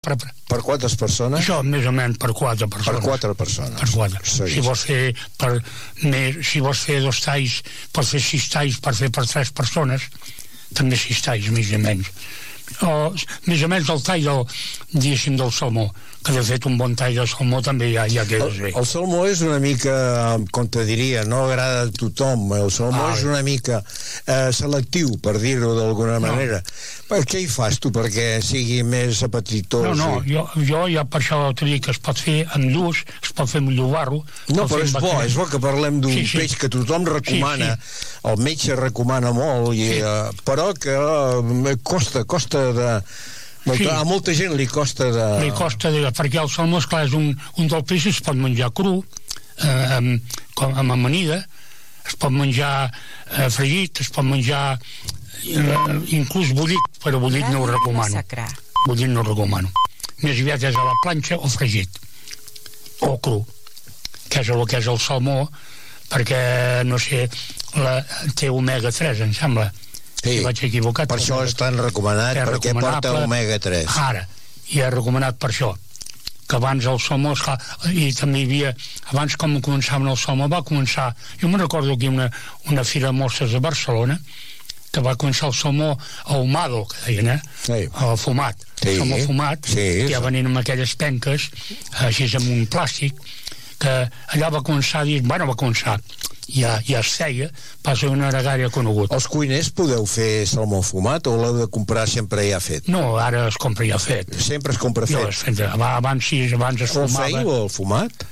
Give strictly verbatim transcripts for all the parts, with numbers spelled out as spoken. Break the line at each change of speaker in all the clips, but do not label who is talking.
Per,
per quantes persones?
Això, més o menys, per quatre persones.
Per quatre persones.
Per quatre. Sí. Si vols fer per més, si vols fer dos talls, pots fer sis talls per fer per tres persones, també sis talls, més o menys. O, més o menys el tall del, diguéssim, del salmó, que de fet un bon tall de salmó també ja, ja quedes bé.
El, el salmó és una mica, com te diria, no agrada a tothom. El salmó ah, és una mica eh, selectiu, per dir-ho d'alguna no. manera. Per què hi fas tu perquè sigui més apetitós?
No, no, jo, jo ja per això t'ho dic que es pot fer amb lluç, es pot fer amb llobarro.
No, però és bo, és bo que parlem d'un sí, sí. peix que tothom recomana, sí, sí. el metge recomana molt, i, sí. eh, però que eh, costa, costa de... Molta, sí. A molta gent li costa de...
Li costa de... perquè el salmó, esclar, és un, un dels peixos, es pot menjar cru, eh, amb, com, amb amanida, es pot menjar eh, fregit, es pot menjar eh, inclús bullit, però bullit no ho recomano. Bullit no ho recomano. Més aviat és a la planxa o fregit, o cru, que és el que és el salmó, perquè, no sé, la, té omega tres, em sembla.
Sí,
si vaig equivocat,
per això és tan recomanat, perquè porta omega tres.
Ara, i és recomanat per això, que abans el salmó, esclar, i també hi havia, abans com començaven el salmó, va començar, jo me'n recordo aquí una, una fira de mostres de Barcelona, que va començar el salmó ahumado, que deien, eh? Sí. El fumat. Sí. El salmó fumat, sí, que ja venien amb aquelles penques, així amb un plàstic, que allà va començar a dir, bueno, va començar, ja, ja es feia, passa que no era gaire conegut.
Els cuiners podeu fer salmó fumat o l'heu de comprar sempre ja fet?
No, ara es compra ja fet.
Sempre es compra fet?
Jo, abans sí, abans es fumava.
El fèieu, el fumat?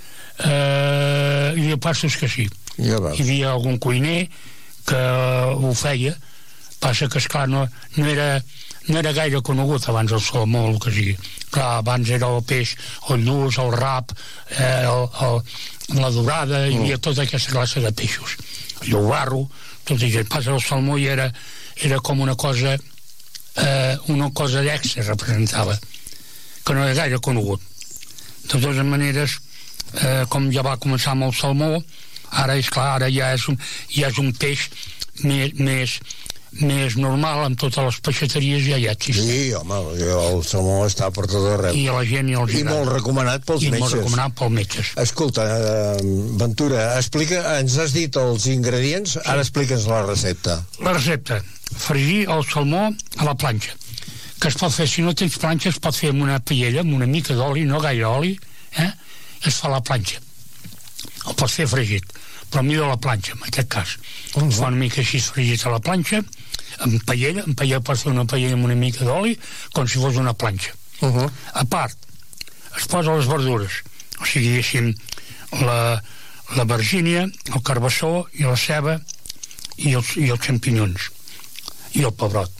Eh, hi havia passos que sí.
Ja hi
havia algun cuiner que ho feia, passa que, esclar, no, no era... no era gaire conegut abans el salmó, el que sigui. Clar, abans era el peix, el lluç, el rap, eh, el, el, la dorada, hi havia tota aquesta classe de peixos. El llobarro, tot això. Passa el salmó i era, era com una cosa, eh, una cosa d'extra representava, que no era gaire conegut. De totes maneres, eh, com ja va començar amb el salmó, ara és clar, ara ja és un, ja és un peix més, més més normal, amb totes les peixateries ja hi ha existent.
Sí, home, el salmó està per tot arreu.
I a la gent i els
I molt recomanat pels
I
metges.
I molt recomanat pels metges.
Escolta, eh, Ventura, explica, ens has dit els ingredients, sí. Ara explica'ns la recepta.
La recepta, fregir el salmó a la planxa, que es pot fer, si no tens planxa, es pot fer amb una paella, amb una mica d'oli, no gaire oli, eh? Es fa a la planxa. El pots fer fregit, però millor a la planxa, en aquest cas. Uh -huh. Es fa una mica així fregit a la planxa, amb paella, en paella pots fer una paella amb una mica d'oli, com si fos una planxa. Uh -huh. A part, es posa les verdures, o sigui, diguéssim, la, la vergínia, el carbassó i la ceba i els, i els xampinyons i el pebrot.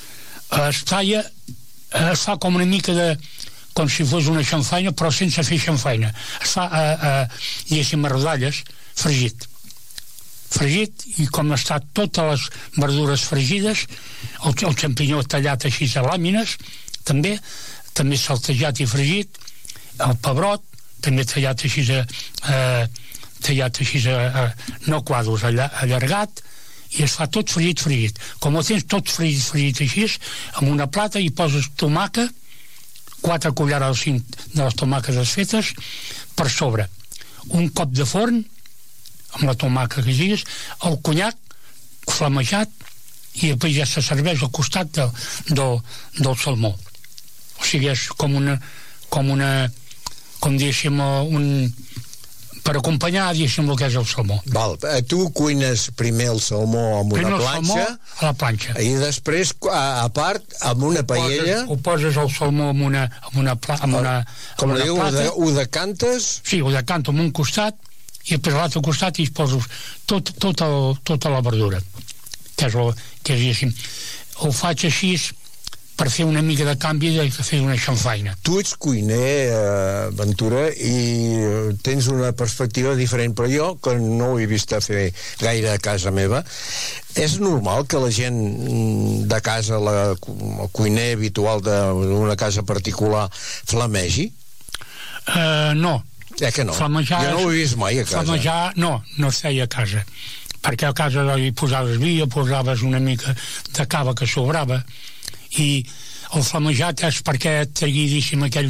Es talla, es fa com una mica de com si fos una xamfaina, però sense fer xamfaina. Es fa, a, a, diguéssim, a rodalles, fregit. Fregit, i com estan totes les verdures fregides, el, el xampinyó tallat així a làmines, també, també saltejat i fregit, el pebrot, també tallat així a, a, tallat així a, a no quadros, allargat, i es fa tot fregit, fregit. Com ho tens tot fregit, fregit així, amb una plata hi poses tomàquet, quatre cullerades de les tomàquetes desfetes, per sobre. Un cop de forn, amb la tomàquet que siguis, el conyac flamejat, i després ja se serveix al costat de, del, del salmó. O sigui, és com una, com una, com diguéssim, un, per acompanyar, diguéssim, el que és el salmó.
Val, tu cuines primer el salmó amb una planxa,
el salmó a la planxa,
i després, a, a part, amb una paella...
Ho poses, ho poses el salmó amb una, amb una, amb una,
com
amb una
diu,
plata.
Ho, de, ho decantes?
Sí, ho decanto amb un costat, i per l'altre costat hi poso tot, tot el, tota la verdura, que és, el, que és, diguéssim, ho faig així per fer una mica de canvi de fer una xamfaina.
Tu ets cuiner, eh, Ventura, i tens una perspectiva diferent, però jo, que no ho he vist a fer gaire a casa meva, és normal que la gent de casa, la, el cuiner habitual d'una casa particular, flamegi?
Uh, no.
Eh que no?
Flamejar,
jo no ho he vist mai a casa.
Flamejar, no, no es feia a casa, perquè a casa hi posaves vi, posaves una mica de cava que sobrava, i el flamejat és perquè trigui, diguéssim, aquell